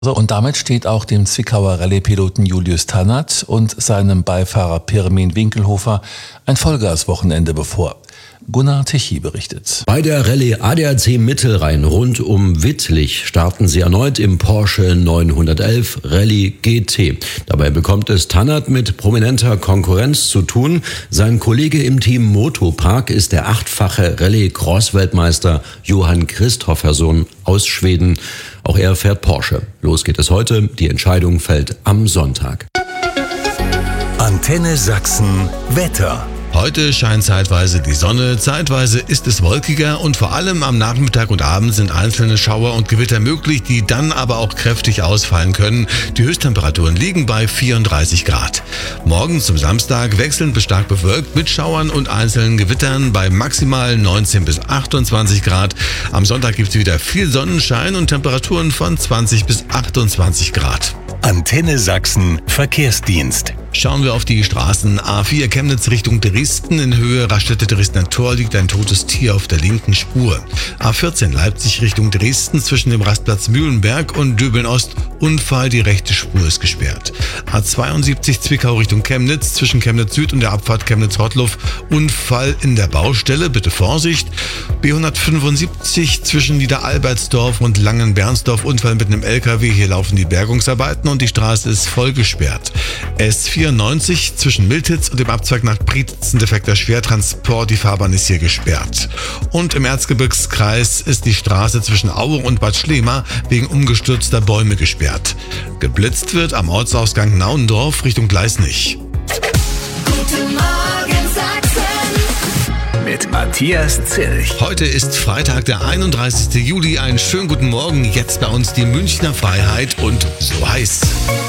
So, und damit steht auch dem Zwickauer Rallye-Piloten Julius Tannert und seinem Beifahrer Pirmin Winkelhofer ein Vollgaswochenende bevor. Gunnar Tichy berichtet. Bei der Rallye ADAC Mittelrhein rund um Wittlich starten sie erneut im Porsche 911 Rallye GT. Dabei bekommt es Tannert mit prominenter Konkurrenz zu tun. Sein Kollege im Team Motopark ist der 8-fache Rallye-Cross-Weltmeister Johan Kristoffersson aus Schweden. Auch er fährt Porsche. Los geht es heute. Die Entscheidung fällt am Sonntag. Antenne Sachsen Wetter. Heute scheint zeitweise die Sonne, zeitweise ist es wolkiger und vor allem am Nachmittag und Abend sind einzelne Schauer und Gewitter möglich, die dann aber auch kräftig ausfallen können. Die Höchsttemperaturen liegen bei 34 Grad. Morgen zum Samstag wechselnd bis stark bewölkt mit Schauern und einzelnen Gewittern bei maximal 19 bis 28 Grad. Am Sonntag gibt es wieder viel Sonnenschein und Temperaturen von 20 bis 28 Grad. Antenne Sachsen Verkehrsdienst. Schauen wir auf die Straßen. A4 Chemnitz Richtung Dresden. In Höhe Raststätte-Dresdner Tor liegt ein totes Tier auf der linken Spur. A14 Leipzig Richtung Dresden zwischen dem Rastplatz Mühlenberg und Döbeln-Ost. Unfall, die rechte Spur ist gesperrt. A72 Zwickau Richtung Chemnitz zwischen Chemnitz Süd und der Abfahrt Chemnitz-Rottluff. Unfall in der Baustelle, bitte Vorsicht. B175 zwischen Niederalbertsdorf und Langenbernsdorf. Unfall mit einem LKW. Hier laufen die Bergungsarbeiten und die Straße ist voll gesperrt. S94 zwischen Miltitz und dem Abzweig nach Brietzen defekter Schwertransport. Die Fahrbahn ist hier gesperrt. Und im Erzgebirgskreis ist die Straße zwischen Aue und Bad Schlema wegen umgestürzter Bäume gesperrt. Geblitzt wird am Ortsausgang Naundorf Richtung Gleisnich. Guten Morgen Sachsen Mit Matthias Zilch. Heute ist Freitag, der 31. Juli. Einen schönen guten Morgen. Jetzt bei uns die Münchner Freiheit und so heiß.